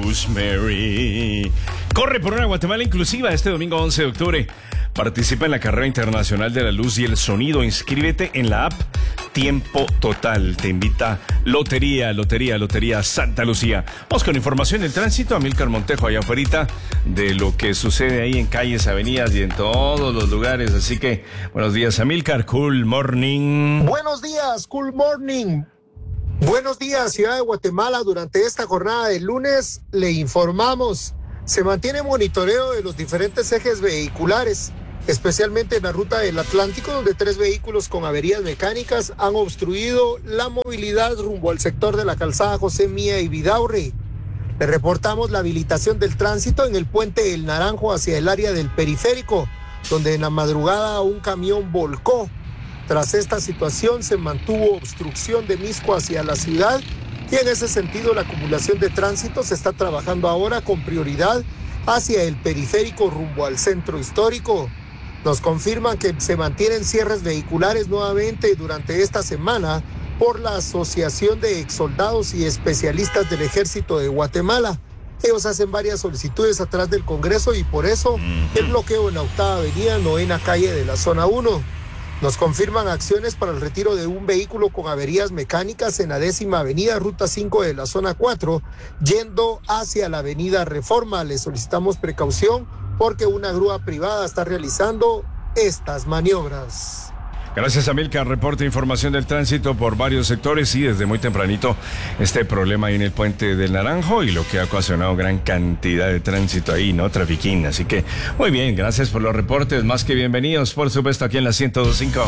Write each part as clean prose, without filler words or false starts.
Rosemary. Corre por una Guatemala inclusiva este domingo 11 de octubre. Participa en la carrera internacional de la luz y el sonido. Inscríbete en la app Tiempo Total. Te invita Lotería Santa Lucía. Vamos con información del tránsito. Amílcar Montejo allá afuera de lo que sucede ahí en calles, avenidas y en todos los lugares. Así que buenos días, Amílcar. Cool morning. Buenos días, cool morning. Buenos días, Ciudad de Guatemala. Durante esta jornada del lunes le informamos, se mantiene monitoreo de los diferentes ejes vehiculares, especialmente en la ruta del Atlántico, donde 3 vehículos con averías mecánicas han obstruido la movilidad rumbo al sector de la calzada José Mía y Vidaurre. Le reportamos la habilitación del tránsito en el puente El Naranjo hacia el área del periférico, donde en la madrugada un camión volcó. Tras esta situación se mantuvo obstrucción de Misco hacia la ciudad y en ese sentido la acumulación de tránsito se está trabajando ahora con prioridad hacia el periférico rumbo al centro histórico. Nos confirman que se mantienen cierres vehiculares nuevamente durante esta semana por la Asociación de Exsoldados y Especialistas del Ejército de Guatemala. Ellos hacen varias solicitudes atrás del Congreso y por eso el bloqueo en la 8ª Avenida, 9ª Calle de la Zona 1. Nos confirman acciones para el retiro de un vehículo con averías mecánicas en la 10ª Avenida, Ruta 5 de la Zona 4, yendo hacia la Avenida Reforma. Le solicitamos precaución porque una grúa privada está realizando estas maniobras. Gracias, Amílcar. Reporte información del tránsito por varios sectores y desde muy tempranito este problema ahí en el puente del Naranjo y lo que ha ocasionado gran cantidad de tránsito ahí, ¿no? Trafiquín. Así que muy bien, gracias por los reportes. Más que bienvenidos, por supuesto, aquí en la 102.5.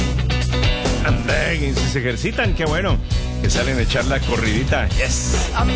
I'm begging. Si se ejercitan, qué bueno. Que salen a echar la corridita. Yes.